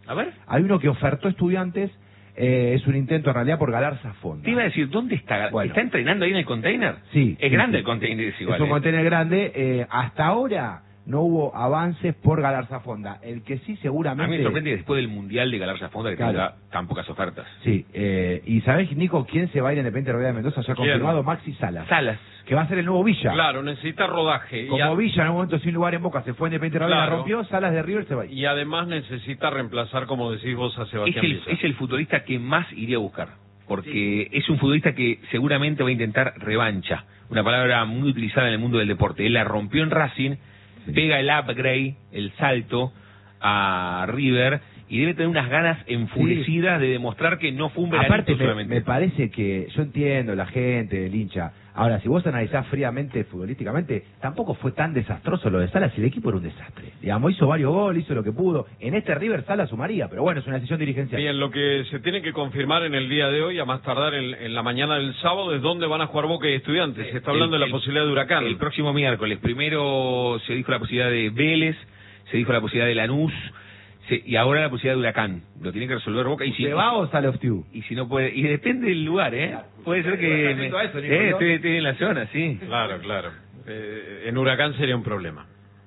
A ver. Hay uno que ofertó Estudiantes, es un intento en realidad por Galarza Fonda. Te iba a decir, ¿dónde está? Bueno. ¿Está entrenando ahí en el container? Sí. Es grande el container, es igual. Es un container grande. Hasta ahora no hubo avances por Galarza Fonda. El que sí seguramente... A mí me sorprende que después del Mundial de Galarza Fonda que tenga tan pocas ofertas. Sí. Y ¿sabés, Nico, quién se va a ir Independiente Rivadavia de Mendoza? Ya ha confirmado Maxi Salas. Que va a ser el nuevo Villa. Claro, necesita rodaje. Como Villa en un momento sin lugar en Boca se fue Independiente Rivadavia, la rompió, Salas de River se va a ir. Y además necesita reemplazar, como decís vos, a Sebastián Villa. Es el futbolista que más iría a buscar, porque es un futbolista que seguramente va a intentar revancha, una palabra muy utilizada en el mundo del deporte. Él la rompió en Racing, pega el upgrade, el salto a River, y debe tener unas ganas enfurecidas de demostrar que no fue un veranito. Aparte, solamente. me parece que, yo entiendo la gente, el hincha. Ahora, si vos analizás fríamente, futbolísticamente, tampoco fue tan desastroso lo de Salas, y el equipo era un desastre. Digamos, hizo varios goles, hizo lo que pudo. En este River Salas sumaría, pero bueno, es una decisión dirigencial. Bien, lo que se tiene que confirmar en el día de hoy, a más tardar en la mañana del sábado, es dónde van a jugar Boca y Estudiantes. Se está hablando de la posibilidad de Huracán. El próximo miércoles. Primero se dijo la posibilidad de Vélez, se dijo la posibilidad de Lanús, y ahora la posibilidad de Huracán. Lo tiene que resolver Boca. Y si ¿Se va o sale Oftiu? Y si no puede, y depende del lugar, puede ser que estoy en la zona, sí. Claro. En Huracán sería un problema.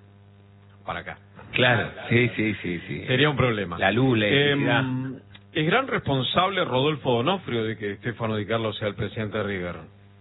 Para acá. Claro, sí. Sería un problema. La luz, la electricidad. ¿Es gran responsable Rodolfo Donofrio de que Stefano Di Carlo sea el presidente de River?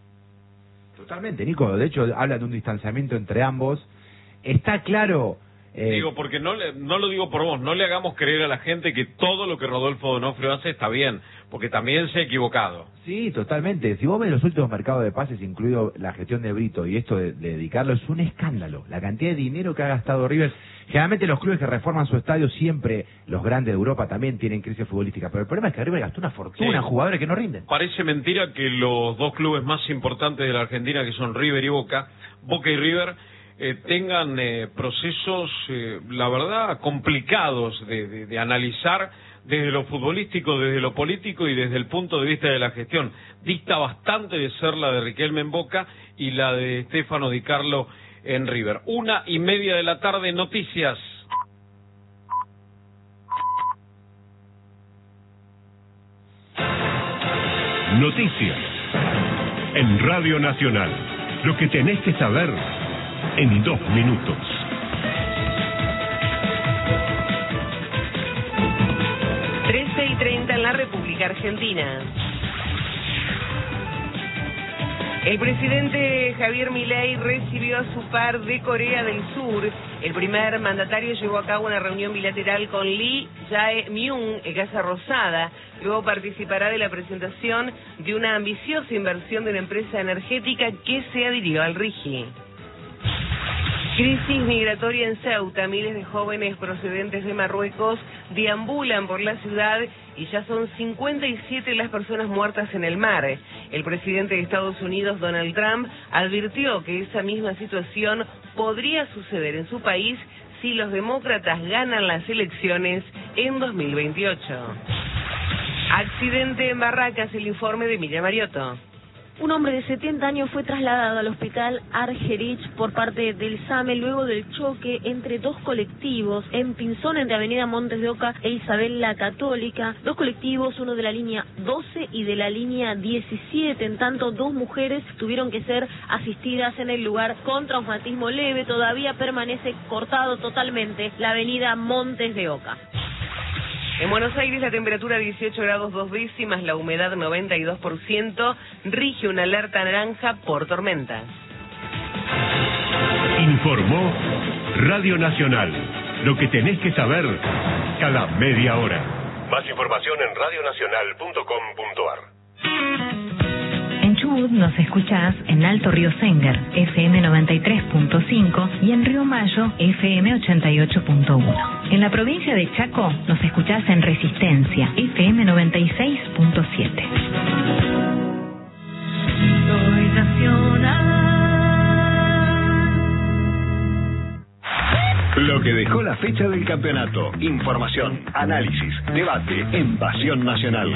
Totalmente, Nico. De hecho, habla de un distanciamiento entre ambos. Está claro... Digo, porque no lo digo por vos, no le hagamos creer a la gente que todo lo que Rodolfo Donofrio hace está bien, porque también se ha equivocado. Sí, totalmente. Si vos ves los últimos mercados de pases, incluido la gestión de Brito y esto de dedicarlo, es un escándalo. La cantidad de dinero que ha gastado River. Generalmente los clubes que reforman su estadio, siempre los grandes de Europa también tienen crisis futbolística, pero el problema es que River gastó una fortuna en jugadores que no rinden. Parece mentira que los dos clubes más importantes de la Argentina, que son River y Boca y River, tengan procesos, la verdad, complicados de analizar desde lo futbolístico, desde lo político y desde el punto de vista de la gestión. Dista bastante de ser la de Riquelme en Boca y la de Stefano Di Carlo en River. 1:30 de la tarde, noticias. Noticias en Radio Nacional. Lo que tenés que saber en 2 minutos. y 30 en la República Argentina. El presidente Javier Milei recibió a su par de Corea del Sur. El primer mandatario llevó a cabo una reunión bilateral con Lee Jae-myung en Casa Rosada. Luego participará de la presentación de una ambiciosa inversión de una empresa energética que se adhirió al RIGI. Crisis migratoria en Ceuta. Miles de jóvenes procedentes de Marruecos deambulan por la ciudad y ya son 57 las personas muertas en el mar. El presidente de Estados Unidos, Donald Trump, advirtió que esa misma situación podría suceder en su país si los demócratas ganan las elecciones en 2028. Accidente en Barracas, el informe de Emilia Mariotto. Un hombre de 70 años fue trasladado al hospital Argerich por parte del SAME luego del choque entre dos colectivos en Pinzón, entre Avenida Montes de Oca e Isabel la Católica. Dos colectivos, uno de la línea 12 y de la línea 17. En tanto, 2 mujeres tuvieron que ser asistidas en el lugar con traumatismo leve. Todavía permanece cortado totalmente la Avenida Montes de Oca. En Buenos Aires la temperatura 18 grados 2 décimas, la humedad 92%, rige una alerta naranja por tormentas. Informó Radio Nacional. Lo que tenés que saber cada media hora. Más información en radionacional.com.ar. En Chubut nos escuchás en Alto Río Sengar, FM 93.5 y en Río Mayo, FM 88.1. En la provincia de Chaco nos escuchás en Resistencia, FM 96.7. Soy nacional. Lo que dejó la fecha del campeonato. Información, análisis, debate en Pasión Nacional.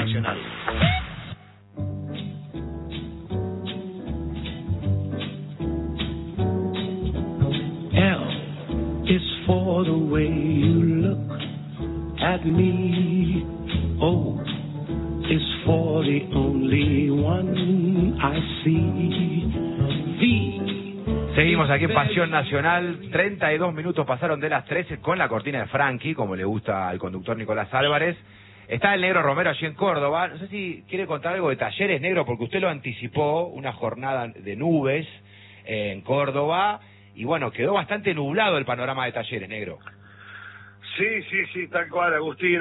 L is for the way you look at like me. Oh, is for the only one I see. Seguimos aquí en Pasión Nacional. 32 minutos pasaron de las 13 con la cortina de Frankie, como le gusta al conductor Nicolás Álvarez. Está el Negro Romero allí en Córdoba. No sé si quiere contar algo de Talleres, Negro, porque usted lo anticipó, una jornada de nubes en Córdoba. Y bueno, quedó bastante nublado el panorama de Talleres, Negro. Sí, tal cual, Agustín.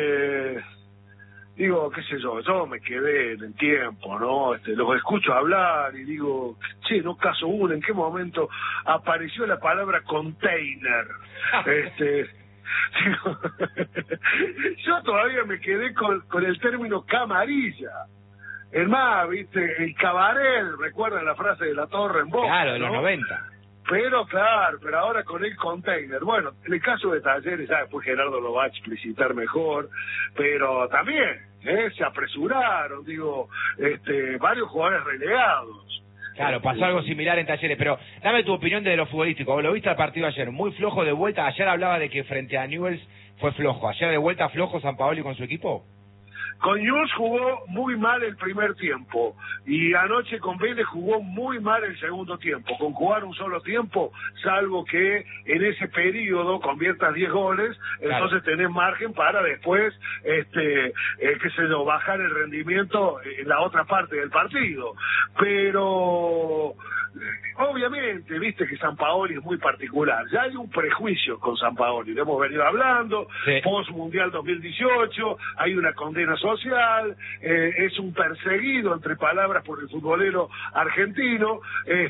Digo, qué sé yo me quedé en el tiempo, ¿no? Los escucho hablar y digo, che, no caso uno, ¿en qué momento apareció la palabra container? Digo, yo todavía me quedé con el término camarilla. Es más, viste, el cabaret, recuerdan la frase de La Torre en Boca, claro, de los ¿no? 90. Pero ahora con el container. Bueno, en el caso de Talleres, ya después Gerardo lo va a explicitar mejor, pero también se apresuraron, digo, varios jugadores relegados. Claro, pasó algo similar en Talleres, pero dame tu opinión de lo futbolístico. ¿Lo viste al partido ayer? Muy flojo de vuelta. Ayer hablaba de que frente a Newell's fue flojo. ¿Ayer de vuelta flojo Sampaoli con su equipo? Con Newell's jugó muy mal el primer tiempo y anoche con Vélez jugó muy mal el segundo tiempo. Con jugar un solo tiempo, salvo que en ese periodo conviertas 10 goles, claro, entonces tenés margen para después, bajar el rendimiento en la otra parte del partido. Pero obviamente, viste que Sampaoli es muy particular. Ya hay un prejuicio con Sampaoli, lo hemos venido hablando, sí. Post Mundial 2018, hay una condena social, es un perseguido, entre palabras, por el futbolero argentino,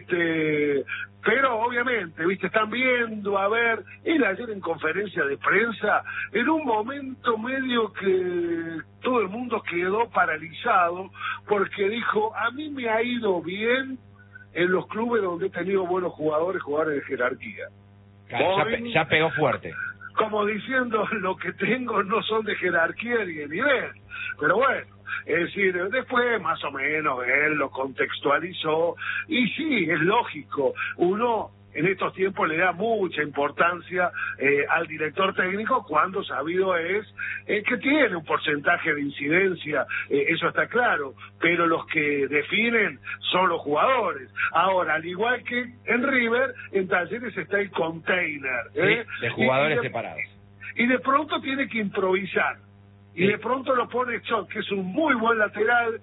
pero obviamente, viste, están viendo, a ver, él ayer en conferencia de prensa, en un momento medio que todo el mundo quedó paralizado, porque dijo, a mí me ha ido bien en los clubes donde he tenido buenos jugadores de jerarquía. Claro, ya pegó fuerte. Como diciendo, lo que tengo no son de jerarquía ni de nivel. Pero bueno, es decir, después más o menos él lo contextualizó. Y sí, es lógico, uno en estos tiempos le da mucha importancia al director técnico cuando sabido es que tiene un porcentaje de incidencia, eso está claro, pero los que definen son los jugadores. Ahora, al igual que en River, en Talleres está el container, sí, de jugadores separados. Y de pronto tiene que improvisar. Y de pronto lo pone Chot, que es un muy buen lateral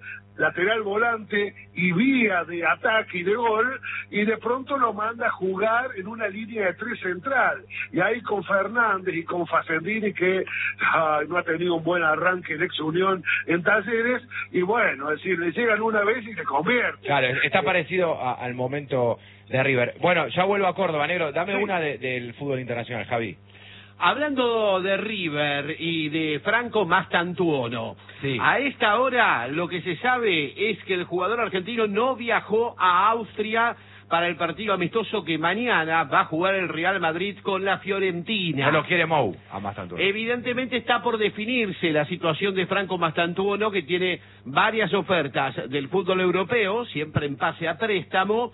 volante y vía de ataque y de gol, y de pronto lo manda a jugar en una línea de 3 central. Y ahí con Fernández y con Facendini, que no ha tenido un buen arranque en Ex Unión en Talleres, y bueno, es decir, le llegan una vez y se convierte. Claro, está parecido al momento de River. Bueno, ya vuelvo a Córdoba, Negro, dame sí. Una del fútbol internacional, Javi. Hablando de River y de Franco Mastantuono, sí. A esta hora lo que se sabe es que el jugador argentino no viajó a Austria para el partido amistoso que mañana va a jugar el Real Madrid con la Fiorentina. No lo quiere Mou a Mastantuono. Evidentemente está por definirse la situación de Franco Mastantuono, que tiene varias ofertas del fútbol europeo, siempre en pase a préstamo,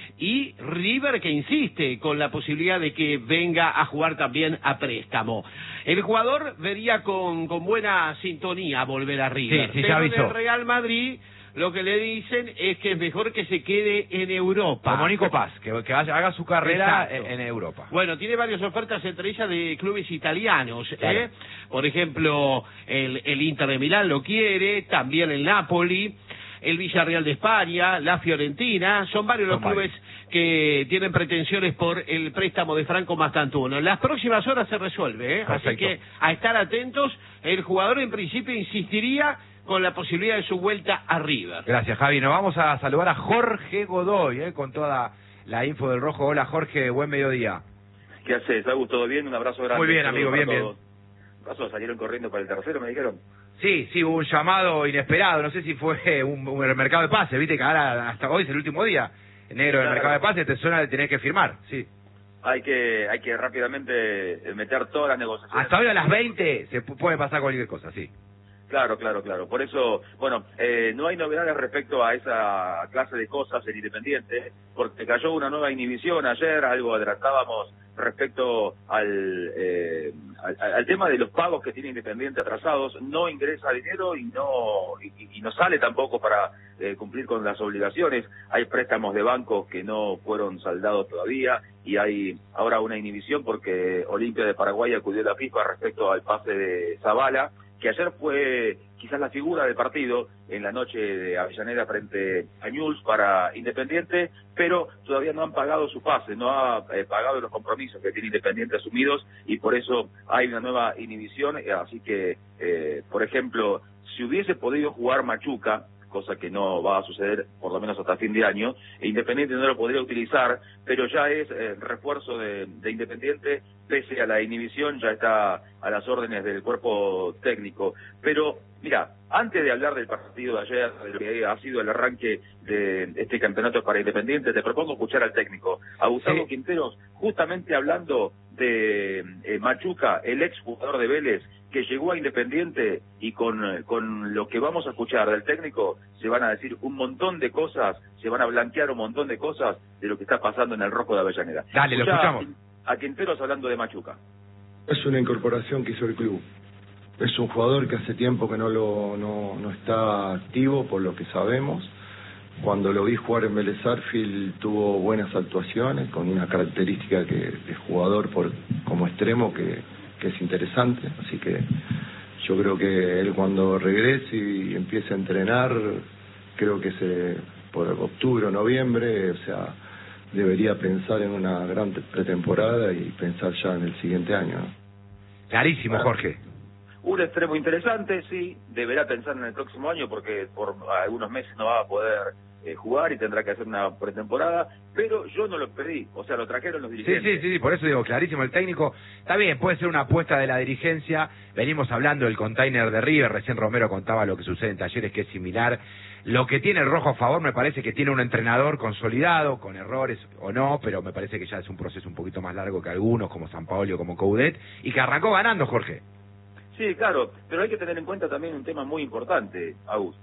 y River, que insiste con la posibilidad de que venga a jugar también a préstamo. El jugador vería con buena sintonía volver a River. Sí, pero del Real Madrid lo que le dicen es que es mejor que se quede en Europa. Como Nico Paz, que haga su carrera en Europa. Bueno, tiene varias ofertas, entre ellas de clubes italianos. Claro. Por ejemplo, el Inter de Milán lo quiere, también el Napoli, el Villarreal de España, la Fiorentina. Son varios los clubes que tienen pretensiones por el préstamo de Franco Mastantuono. En las próximas horas se resuelve, así que a estar atentos. El jugador en principio insistiría con la posibilidad de su vuelta a River. Gracias, Javi. Nos vamos a saludar a Jorge Godoy, con toda la info del Rojo. Hola, Jorge, buen mediodía. ¿Qué haces, Agus? ¿Todo bien? Un abrazo grande. Muy bien, amigo, bien. ¿Qué pasó? ¿Salieron corriendo para el tercero, me dijeron? Sí, hubo un llamado inesperado. No sé si fue un mercado de pases. Viste que ahora, hasta hoy es el último día, negro, del mercado de pases, te suena de tener que firmar, sí. Hay que rápidamente meter todas las negociaciones. Hasta hoy a las 20 se puede pasar cualquier cosa, sí. Claro. Por eso, bueno, no hay novedades respecto a esa clase de cosas en Independiente, porque cayó una nueva inhibición ayer, algo adelantábamos respecto al tema de los pagos que tiene Independiente atrasados. No ingresa dinero y no sale tampoco para cumplir con las obligaciones. Hay préstamos de bancos que no fueron saldados todavía y hay ahora una inhibición porque Olimpia de Paraguay acudió a la FIFA respecto al pase de Zavala, que ayer fue quizás la figura del partido en la noche de Avellaneda frente a Newell's para Independiente, pero todavía no han pagado su pase, no ha pagado los compromisos que tiene Independiente asumidos y por eso hay una nueva inhibición. Así que, por ejemplo, si hubiese podido jugar Machuca, cosa que no va a suceder por lo menos hasta fin de año, Independiente no lo podría utilizar, pero ya es refuerzo de Independiente, pese a la inhibición, ya está a las órdenes del cuerpo técnico. Pero, mira, antes de hablar del partido de ayer, de lo que ha sido el arranque de este campeonato para Independiente, te propongo escuchar al técnico, a Gustavo Quinteros, justamente hablando de Machuca, el ex jugador de Vélez, que llegó a Independiente, y con lo que vamos a escuchar del técnico se van a decir un montón de cosas, se van a blanquear un montón de cosas de lo que está pasando en el Rojo de Avellaneda. Dale, lo escuchamos. A Quinteros hablando de Machuca. Es una incorporación que hizo el club. Es un jugador que hace tiempo que no está activo, por lo que sabemos. Cuando lo vi jugar en Vélez Sarsfield tuvo buenas actuaciones, con una característica de jugador como extremo que es interesante, así que yo creo que él cuando regrese y empiece a entrenar, creo que por octubre o noviembre, o sea, debería pensar en una gran pretemporada y pensar ya en el siguiente año, ¿no? Clarísimo, Jorge. Un extremo interesante, sí, deberá pensar en el próximo año porque por algunos meses no va a poder jugar y tendrá que hacer una pretemporada, pero yo no lo pedí, o sea, lo trajeron los dirigentes. Sí, por eso digo, clarísimo, el técnico, está bien, puede ser una apuesta de la dirigencia, venimos hablando del container de River, recién Romero contaba lo que sucede en Talleres, que es similar. Lo que tiene el Rojo a favor me parece que tiene un entrenador consolidado, con errores o no, pero me parece que ya es un proceso un poquito más largo que algunos, como Sampaoli o como Coudet, y que arrancó ganando, Jorge. Sí, claro, pero hay que tener en cuenta también un tema muy importante, Agus.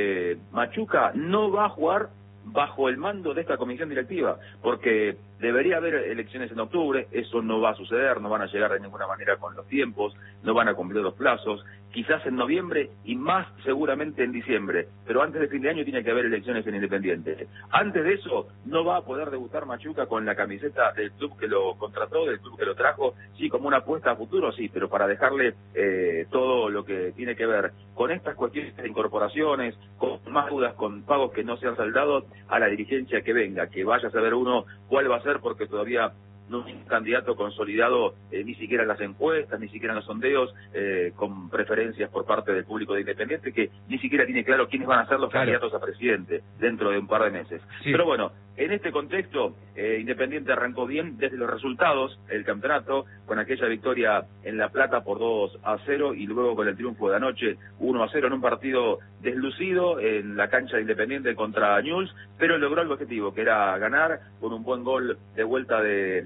Machuca no va a jugar bajo el mando de esta comisión directiva, porque debería haber elecciones en octubre, eso no va a suceder, no van a llegar de ninguna manera con los tiempos, no van a cumplir los plazos, quizás en noviembre y más seguramente en diciembre, pero antes de fin de año tiene que haber elecciones en Independiente. Antes de eso no va a poder debutar Machuca con la camiseta del club que lo contrató, del club que lo trajo, sí, como una apuesta a futuro, sí, pero para dejarle todo lo que tiene que ver con estas cuestiones de incorporaciones, con más dudas, con pagos que no se han saldado, a la dirigencia que venga, que vaya a saber uno cuál va a ser, porque todavía no hay un candidato consolidado, ni siquiera en las encuestas, ni siquiera en los sondeos, con preferencias por parte del público de Independiente, que ni siquiera tiene claro quiénes van a ser los candidatos a presidente dentro de un par de meses. Sí. Pero bueno, en este contexto, Independiente arrancó bien desde los resultados el campeonato, con aquella victoria en La Plata por 2-0 y luego con el triunfo de anoche 1-0 en un partido deslucido en la cancha de Independiente contra Newell's, pero logró el objetivo, que era ganar con un buen gol de vuelta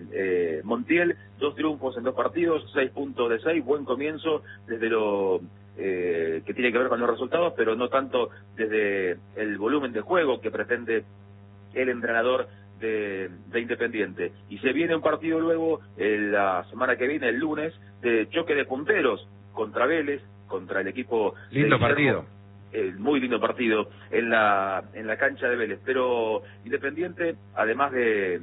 de Montiel, 2 triunfos en 2 partidos, 6 puntos de 6, buen comienzo desde lo que tiene que ver con los resultados, pero no tanto desde el volumen de juego que pretende el entrenador de Independiente. Y se viene un partido luego, la semana que viene, el lunes, de choque de punteros contra Vélez, contra el equipo... Lindo partido. Muy lindo partido en la cancha de Vélez, pero Independiente, además de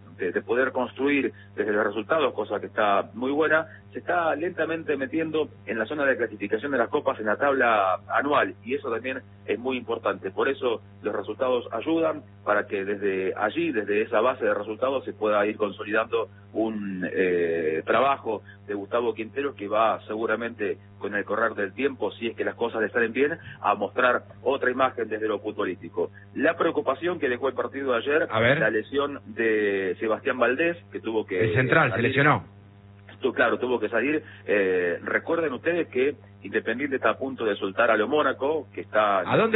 poder construir desde los resultados, cosa que está muy buena, se está lentamente metiendo en la zona de clasificación de las copas en la tabla anual, y eso también es muy importante. Por eso los resultados ayudan para que desde allí, desde esa base de resultados, se pueda ir consolidando un trabajo de Gustavo Quinteros que va seguramente con el correr del tiempo, si es que las cosas le salen bien, a mostrar otra imagen desde lo futbolístico. La preocupación que dejó el partido de ayer, la lesión de Sebastián Valdés, que tuvo que... El central, se lesionó. Claro, tuvo que salir. Recuerden ustedes que Independiente está a punto de soltar a lo Mónaco, que está... ¿A dónde?